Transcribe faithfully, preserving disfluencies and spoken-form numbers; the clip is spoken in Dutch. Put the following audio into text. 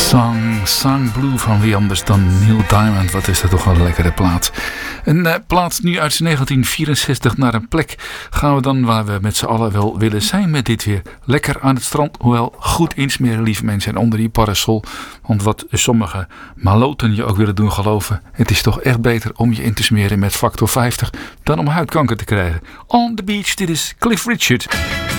Song, Song Blue van wie anders dan Neil Diamond. Wat is dat toch wel een lekkere plaat. Een uh, plaat nu uit negentien vierenzestig. Naar een plek gaan we dan waar we met z'n allen wel willen zijn met dit weer. Lekker aan het strand, hoewel goed insmeren lieve mensen. En onder die parasol. Want wat sommige maloten je ook willen doen geloven. Het is toch echt beter om je in te smeren met factor vijftig dan om huidkanker te krijgen. On the beach, dit is Cliff Richard.